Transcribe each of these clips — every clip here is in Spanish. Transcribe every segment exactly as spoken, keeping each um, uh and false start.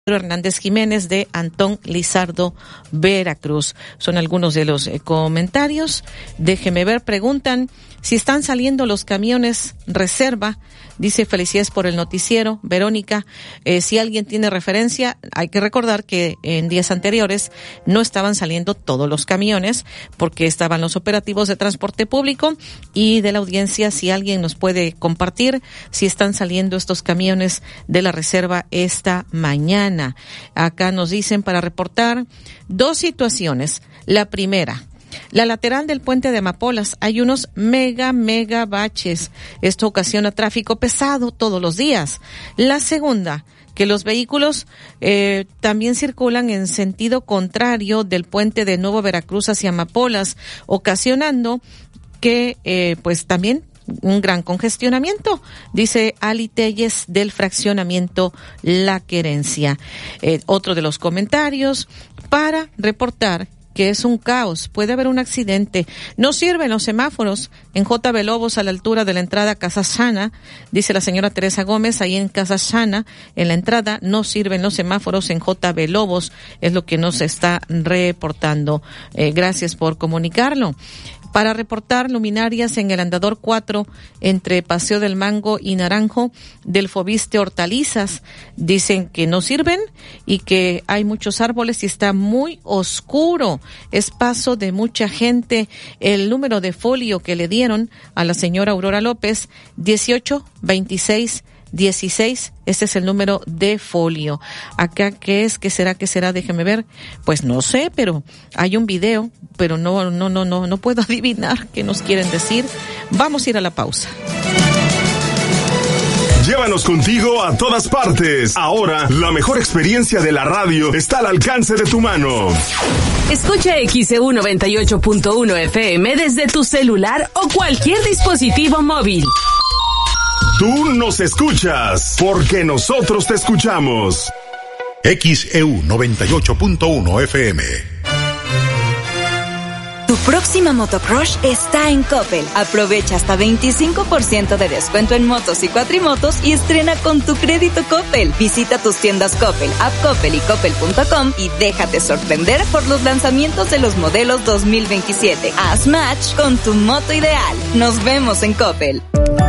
Hernández Jiménez de Antón Lizardo, Veracruz. Son algunos de los eh, comentarios. Déjeme ver, preguntan si están saliendo los camiones reserva. Dice felicidades por el noticiero, Verónica. Eh, si alguien tiene referencia, hay que recordar que en días anteriores no estaban saliendo todos los camiones porque estaban los operativos de transporte público y de la audiencia. Si alguien nos puede compartir si están saliendo estos camiones de la reserva esta mañana. Acá nos dicen para reportar dos situaciones. La primera, la lateral del puente de Amapolas, hay unos mega, mega baches. Esto ocasiona tráfico pesado todos los días. La segunda, que los vehículos eh, también circulan en sentido contrario del puente de Nuevo Veracruz hacia Amapolas, ocasionando que eh, pues también un gran congestionamiento, dice Ali Telles del fraccionamiento La Querencia. Eh, otro de los comentarios para reportar que es un caos, puede haber un accidente, no sirven los semáforos en J B Lobos a la altura de la entrada a Casa Sana, dice la señora Teresa Gómez, ahí en Casa Sana, en la entrada no sirven los semáforos en J B Lobos, es lo que nos está reportando. Eh, gracias por comunicarlo. Para reportar luminarias en el andador cuatro entre Paseo del Mango y Naranjo del Fobiste Hortalizas. Dicen que no sirven y que hay muchos árboles y está muy oscuro. Es paso de mucha gente. El número de folio que le dieron a la señora Aurora López, dieciocho veintiséis dieciséis, ese es el número de folio. Acá, ¿qué es? ¿Qué será? ¿Qué será? Déjeme ver. Pues no sé, pero hay un video, pero no, no, no, no, no puedo adivinar qué nos quieren decir. Vamos a ir a la pausa. Llévanos contigo a todas partes. Ahora, la mejor experiencia de la radio está al alcance de tu mano. Escucha X E U noventa y ocho punto uno F M desde tu celular o cualquier dispositivo móvil. Tú nos escuchas, porque nosotros te escuchamos. X E U noventa y ocho punto uno F M. Tu próxima motocross está en Coppel. Aprovecha hasta veinticinco por ciento de descuento en motos y cuatrimotos y estrena con tu crédito Coppel. Visita tus tiendas Coppel, App Coppel y Coppel punto com y déjate sorprender por los lanzamientos de los modelos dos mil veintisiete. Haz match con tu moto ideal. Nos vemos en Coppel.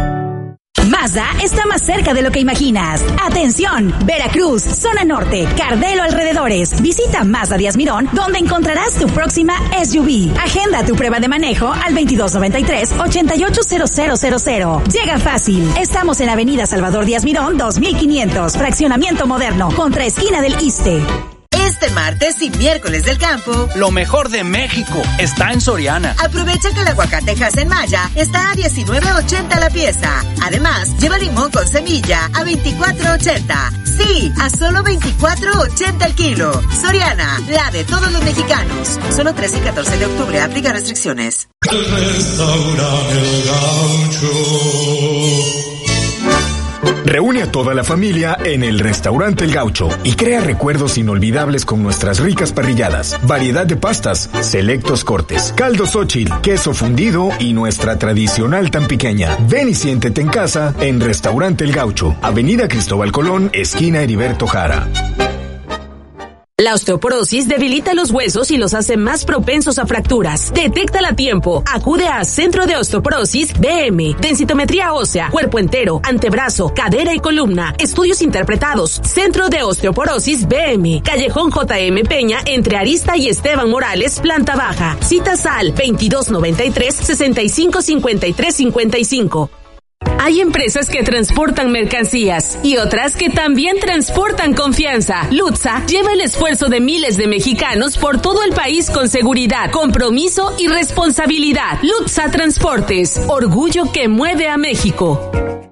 Mazda está más cerca de lo que imaginas. Atención, Veracruz, zona norte, Cardelo alrededores. Visita Mazda Díaz Mirón, donde encontrarás tu próxima S U V. Agenda tu prueba de manejo al veintidós noventa y tres, ochenta y ocho cero cero cero cero. Llega fácil. Estamos en Avenida Salvador Díaz Mirón, dos mil quinientos, fraccionamiento moderno, contra esquina del Iste. Este martes y miércoles del campo, lo mejor de México está en Soriana. Aprovecha que el aguacate en Maya está a diecinueve ochenta la pieza. Además, lleva limón con semilla a veinticuatro ochenta. Sí, a solo veinticuatro ochenta el kilo. Soriana, la de todos los mexicanos. Solo trece y catorce de octubre, aplica restricciones. El restaurante El Gaucho. Reúne a toda la familia en el Restaurante El Gaucho y crea recuerdos inolvidables con nuestras ricas parrilladas, variedad de pastas, selectos cortes, caldo Xóchitl, queso fundido y nuestra tradicional tan pequeña. Ven y siéntete en casa en Restaurante El Gaucho, Avenida Cristóbal Colón, esquina Heriberto Jara. La osteoporosis debilita los huesos y los hace más propensos a fracturas. Detéctala a tiempo. Acude a Centro de Osteoporosis B M. Densitometría ósea, cuerpo entero, antebrazo, cadera y columna. Estudios interpretados. Centro de Osteoporosis B M. Callejón J M Peña, entre Arista y Esteban Morales, planta baja. Citas al veintidós noventa y tres, sesenta y cinco cincuenta y tres cincuenta y cinco. Hay empresas que transportan mercancías y otras que también transportan confianza. Lutza lleva el esfuerzo de miles de mexicanos por todo el país con seguridad, compromiso y responsabilidad. Lutza Transportes, orgullo que mueve a México.